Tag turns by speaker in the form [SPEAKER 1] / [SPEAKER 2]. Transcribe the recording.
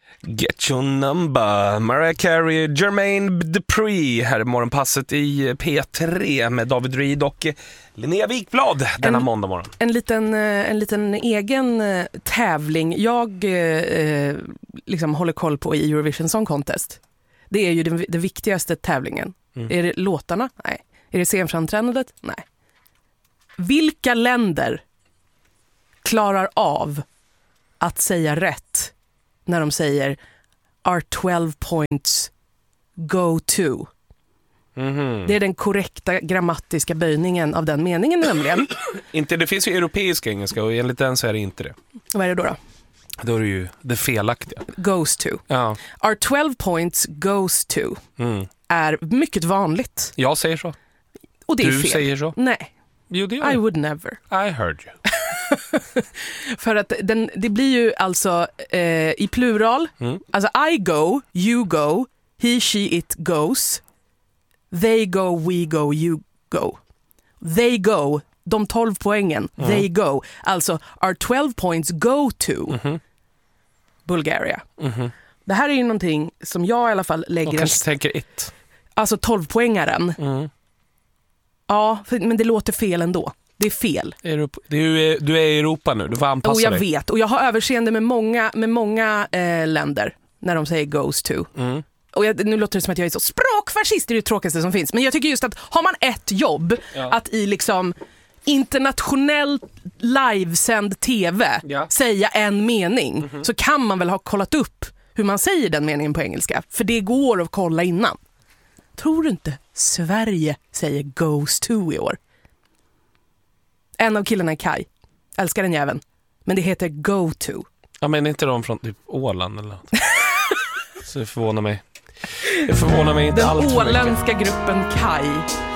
[SPEAKER 1] Get your number. Mariah Carey, Jermaine Dupri. Här är morgonpasset i P3 med David Reed och Linnea Wikblad denna måndag morgon. En liten egen tävling jag liksom håller koll på i Eurovision Song Contest. Det är ju den viktigaste tävlingen. Är det låtarna? Nej. Är det scenframträdandet? Nej. Vilka länder klarar av att säga rätt när de säger our 12 points go to? Det är den korrekta grammatiska böjningen av den meningen nämligen. Inte, det finns ju europeisk engelska och enligt den så är det inte det.
[SPEAKER 2] Vad är det då?
[SPEAKER 1] Då är det ju det felaktiga.
[SPEAKER 2] Goes to.
[SPEAKER 1] Ja.
[SPEAKER 2] Our 12 points goes to är mycket vanligt.
[SPEAKER 1] Jag säger så.
[SPEAKER 2] Och det är fel.
[SPEAKER 1] Du säger så?
[SPEAKER 2] Nej.
[SPEAKER 1] Jo, det är
[SPEAKER 2] I would never.
[SPEAKER 1] I heard you.
[SPEAKER 2] För att det blir ju alltså i plural. Alltså I go, you go, he, she, it goes. They go, we go, you go. They go, de 12 poängen. They go. Alltså our 12 points go to Bulgaria. Det här är ju någonting som jag i alla fall lägger...
[SPEAKER 1] Och kanske tänker it.
[SPEAKER 2] Alltså 12-poängaren. Ja, men det låter fel ändå. Det är fel.
[SPEAKER 1] Du är i Europa nu, du får anpassa dig.
[SPEAKER 2] Jag vet, och jag har överseende med många länder när de säger goes to. Och nu låter det som att jag är så språkfascist, det är det tråkigaste som finns. Men jag tycker just att har man ett jobb att i liksom internationell livesänd tv säga en mening, så kan man väl ha kollat upp hur man säger den meningen på engelska. För det går att kolla innan. Tror du inte Sverige säger goes to i år? En av killarna är Kai. Älskar den jäveln. Men det heter go to.
[SPEAKER 1] Ja, men inte de från typ Åland eller något. Så det förvånar mig. Det förvånar mig inte allt.
[SPEAKER 2] Den åländska gruppen Kai